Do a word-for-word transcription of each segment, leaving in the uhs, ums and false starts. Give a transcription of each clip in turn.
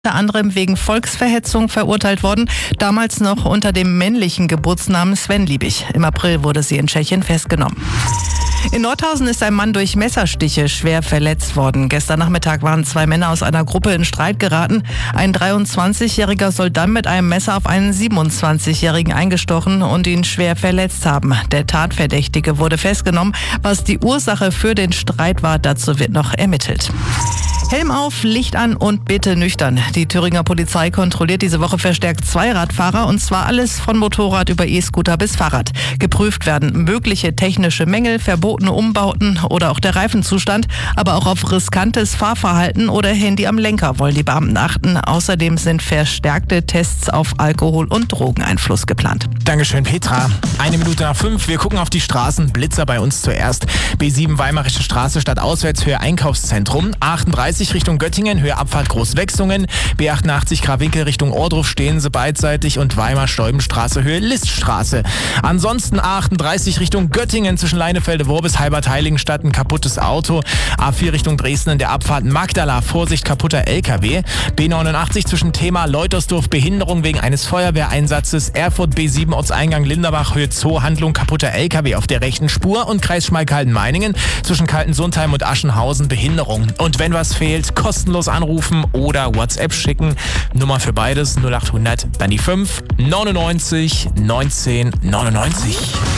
unter anderem wegen Volksverhetzung verurteilt worden, damals noch unter dem männlichen Geburtsnamen Sven Liebig. Im April wurde sie in Tschechien festgenommen. In Nordhausen ist ein Mann durch Messerstiche schwer verletzt worden. Gestern Nachmittag waren zwei Männer aus einer Gruppe in Streit geraten. Ein dreiundzwanzigjähriger soll dann mit einem Messer auf einen siebenundzwanzigjährigen eingestochen und ihn schwer verletzt haben. Der Tatverdächtige wurde festgenommen. Was die Ursache für den Streit war, dazu wird noch ermittelt. Helm auf, Licht an und bitte nüchtern. Die Thüringer Polizei kontrolliert diese Woche verstärkt Zweiradfahrer, und zwar alles von Motorrad über E-Scooter bis Fahrrad. Geprüft werden mögliche technische Mängel, verbotene Umbauten oder auch der Reifenzustand, aber auch auf riskantes Fahrverhalten oder Handy am Lenker wollen die Beamten achten. Außerdem sind verstärkte Tests auf Alkohol- und Drogeneinfluss geplant. Dankeschön, Petra. Eine Minute nach fünf. Wir gucken auf die Straßen. Blitzer bei uns zuerst. B sieben Weimarische Straße stadtauswärts, Höhe Einkaufszentrum. A achtunddreißig Richtung Göttingen, Höhe Abfahrt Großwechsungen. B achtundachtzig Krawinkel Richtung Ohrdruf stehen sie beidseitig und Weimar-Steubenstraße, Höhe Liststraße. Ansonsten A achtunddreißig Richtung Göttingen zwischen Leinefelde-Worbis, Halbert-Heiligenstadt ein kaputtes Auto. A vier Richtung Dresden in der Abfahrt Magdala, Vorsicht kaputter L K W. B neunundachtzig zwischen Thema Leutersdorf, Behinderung wegen eines Feuerwehreinsatzes. Erfurt B sieben Ortseingang Linderbach, Höhe Zoo, Handlung kaputter L K W auf der rechten Spur. Und Kreis Schmalkalden-Meiningen zwischen Kaltensundheim und Aschenhausen, Behinderung. Und wenn was fehlt, kostenlos anrufen oder WhatsApp schicken. Nummer für beides null achthundert, dann die fünf neunundneunzig neunzehn neunundneunzig.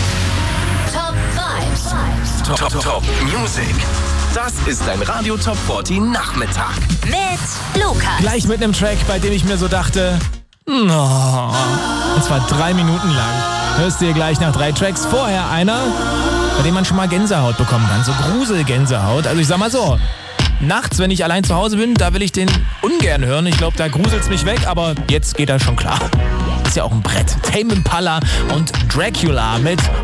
Top Vibes. Top, Top, Top Music. Das ist ein Radio Top vierzig Nachmittag. Mit Lukas. Gleich mit einem Track, bei dem ich mir so dachte, no. Und zwar drei Minuten lang. Hörst du dir gleich nach drei Tracks. Vorher einer, bei dem man schon mal Gänsehaut bekommen kann. So Gruselgänsehaut. Also ich sag mal so, nachts, wenn ich allein zu Hause bin, da will ich den ungern hören. Ich glaube, da gruselt's mich weg, aber jetzt geht er schon klar. Ist ja auch ein Brett. Tame Impala und Dracula mit